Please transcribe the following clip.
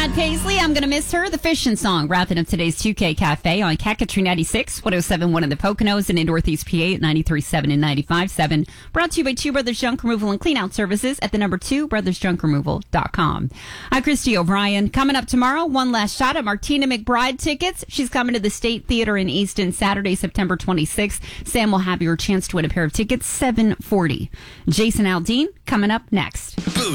Chad Paisley, I'm Gonna Miss Her, the fishing song, wrapping up today's 2K Cafe on Cacatry 96, 107.1 in the Poconos and in Northeast PA at 93.7 and 95.7. Brought to you by Two Brothers Junk Removal and Cleanout Services at the number 2brothersjunkremoval.com. I'm Christy O'Brien. Coming up tomorrow, one last shot at Martina McBride tickets. She's coming to the State Theater in Easton Saturday, September 26th. Sam will have your chance to win a pair of tickets, $740. Jason Aldean coming up next.